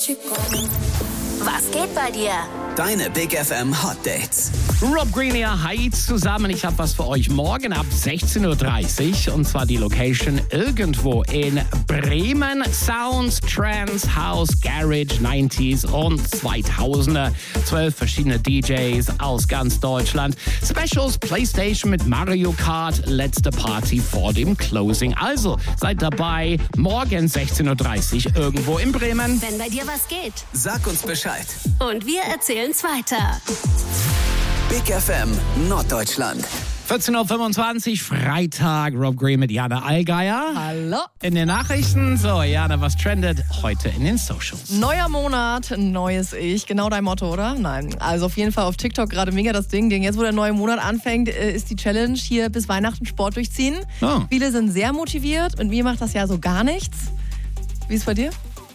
Was geht bei dir? Deine Big FM Hot Dates. Rob Greenier, hi zusammen. Ich habe was für euch morgen ab 16.30 Uhr. Und zwar die Location irgendwo in Bremen. Sounds, Trance, House, Garage, 90s und 2000er. 12 verschiedene DJs aus ganz Deutschland. Specials, Playstation mit Mario Kart. Letzte Party vor dem Closing. Also seid dabei. Morgen 16.30 Uhr irgendwo in Bremen. Wenn bei dir was geht. Sag uns Bescheid. Und wir erzählen's weiter. Big FM Norddeutschland. 14.25 Uhr, Freitag. Rob Green mit Jana Allgeier. Hallo. In den Nachrichten. So, Jana, was trendet heute in den Socials? Neuer Monat, neues Ich. Genau dein Motto, oder? Nein. Also auf jeden Fall auf TikTok gerade mega das Ding. Jetzt, wo der neue Monat anfängt, ist die Challenge hier bis Weihnachten Sport durchziehen. Oh. Viele sind sehr motiviert und mir macht das ja so gar nichts. Wie ist es bei dir?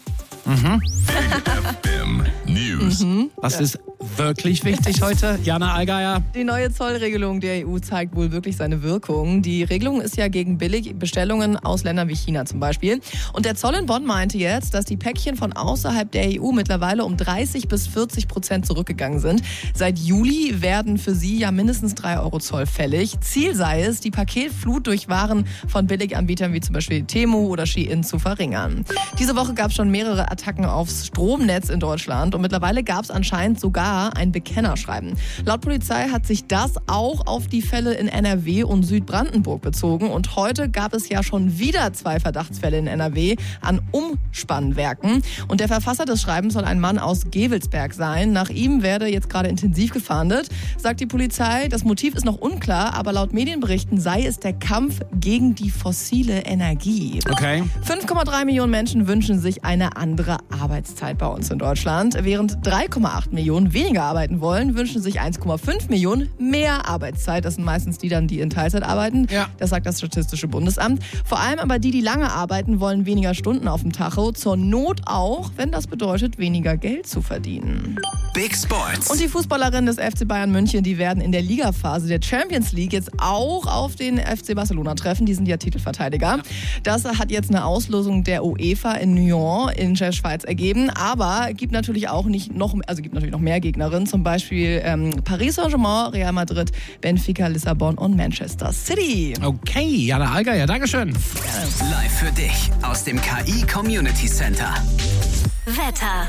News. Was ist wirklich wichtig heute, Jana Allgeier? Die neue Zollregelung der EU zeigt wohl wirklich seine Wirkung. Die Regelung ist ja gegen Billigbestellungen aus Ländern wie China zum Beispiel. Und der Zoll in Bonn meinte jetzt, dass die Päckchen von außerhalb der EU mittlerweile um 30-40% zurückgegangen sind. Seit Juli werden für sie ja mindestens 3 Euro Zoll fällig. Ziel sei es, die Paketflut durch Waren von Billiganbietern wie zum Beispiel Temu oder Shein zu verringern. Diese Woche gab es schon mehrere Attacken aufs Stromnetz in Deutschland und mittlerweile gab es anscheinend sogar ein Bekennerschreiben. Laut Polizei hat sich das auch auf die Fälle in NRW und Südbrandenburg bezogen und heute gab es ja schon wieder 2 Verdachtsfälle in NRW an Umspannwerken und der Verfasser des Schreibens soll ein Mann aus Gevelsberg sein. Nach ihm werde jetzt gerade intensiv gefahndet, sagt die Polizei. Das Motiv ist noch unklar, aber laut Medienberichten sei es der Kampf gegen die fossile Energie. Okay. 5,3 Millionen Menschen wünschen sich eine andere Arbeitszeit bei uns in Deutschland. Während 3,8 Millionen weniger arbeiten wollen, wünschen sich 1,5 Millionen mehr Arbeitszeit. Das sind meistens die dann, die in Teilzeit arbeiten. Ja. Das sagt das Statistische Bundesamt. Vor allem aber die lange arbeiten, wollen weniger Stunden auf dem Tacho. Zur Not auch, wenn das bedeutet, weniger Geld zu verdienen. Big Sports. Und die Fußballerinnen des FC Bayern München, die werden in der Ligaphase der Champions League jetzt auch auf den FC Barcelona treffen. Die sind ja Titelverteidiger. Das hat jetzt eine Auslosung der UEFA in Nyon in der Schweiz ergeben. Aber gibt natürlich auch noch mehr Gegnerinnen. Zum Beispiel Paris Saint-Germain, Real Madrid, Benfica, Lissabon und Manchester City. Okay, Jana Allgeier, Dankeschön. Live für dich aus dem KI Community Center. Wetter.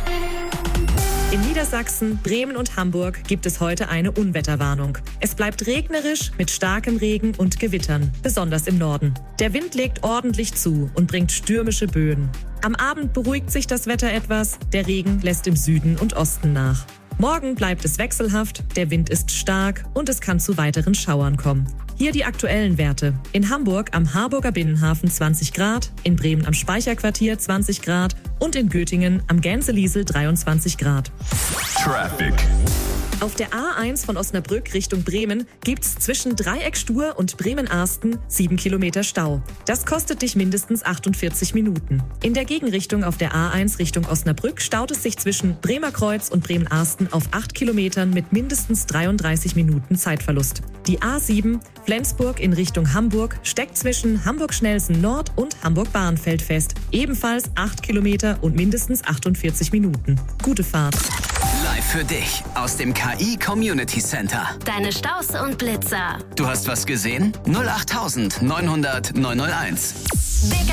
In Niedersachsen, Bremen und Hamburg gibt es heute eine Unwetterwarnung. Es bleibt regnerisch mit starkem Regen und Gewittern, besonders im Norden. Der Wind legt ordentlich zu und bringt stürmische Böen. Am Abend beruhigt sich das Wetter etwas, der Regen lässt im Süden und Osten nach. Morgen bleibt es wechselhaft, der Wind ist stark und es kann zu weiteren Schauern kommen. Hier die aktuellen Werte. In Hamburg am Harburger Binnenhafen 20 Grad, in Bremen am Speicherquartier 20 Grad und in Göttingen am Gänseliesel 23 Grad. Traffic. Auf der A1 von Osnabrück Richtung Bremen gibt's zwischen Dreieck-Stur und Bremen-Arsten 7 Kilometer Stau. Das kostet dich mindestens 48 Minuten. In der Gegenrichtung auf der A1 Richtung Osnabrück staut es sich zwischen Bremerkreuz und Bremen-Arsten auf 8 Kilometern mit mindestens 33 Minuten Zeitverlust. Die A7 Flensburg in Richtung Hamburg steckt zwischen Hamburg-Schnellsen Nord und Hamburg-Bahnfeld fest. Ebenfalls 8 Kilometer und mindestens 48 Minuten. Gute Fahrt. Live für dich aus dem KI Community Center. Deine Staus und Blitzer. Du hast was gesehen? 08900 901. Big